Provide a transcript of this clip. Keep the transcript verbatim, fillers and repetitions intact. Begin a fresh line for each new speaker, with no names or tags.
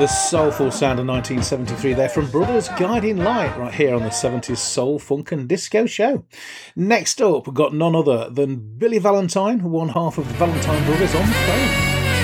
The soulful sound of nineteen seventy-three there from Brothers Guiding Light right here on the seventies Soul, Funk and Disco Show. Next up, we've got none other than Billy Valentine, one half of the Valentine Brothers, on the phone.